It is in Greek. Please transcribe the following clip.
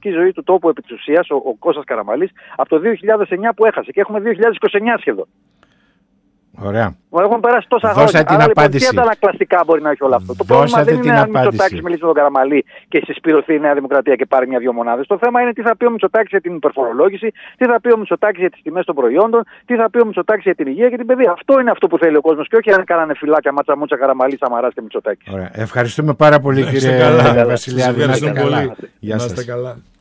πολιτική ζωή του τόπου επί της ουσίας, ο Κώστας Καραμανλής, από το 2009 που έχασε και έχουμε 2029 σχεδόν. Ωραία. Έχουν περάσει τόσα Δώσα χρόνια. την απάντηση. Και αντανακλαστικά μπορεί να έχει όλο αυτό. Το πρόβλημα δεν είναι αν ο Μητσοτάκης μιλήσει με τον Καραμανλή και συσπηρωθεί η Νέα Δημοκρατία και πάρει μια-δυο μονάδες. Το θέμα είναι τι θα πει ο Μητσοτάκης για την υπερφορολόγηση, τι θα πει ο Μητσοτάκης για τις τιμές των προϊόντων, τι θα πει ο Μητσοτάκης για την υγεία και την παιδεία. Αυτό είναι αυτό που θέλει ο κόσμος και όχι αν κάνανε φυλάκια μάτσα-μούτσα Καραμανλή, Σαμαράς και Μητσοτάκης. Ευχαριστούμε πάρα πολύ, κύριε Βασιλιάδη. Να είστε καλά.